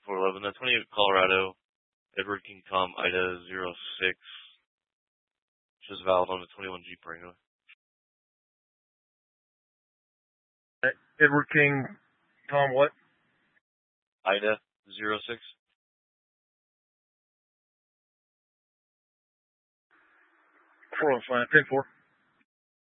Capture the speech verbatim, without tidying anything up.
four eleven. That twenty-eight Colorado, Edward King Tom, Ida zero six, which is valid on the twenty-one Jeep Wrangler. Edward King Tom what? Ida zero six. four oh five, ten four.